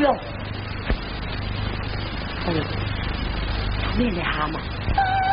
哟，哎呦，出面的蛤蟆。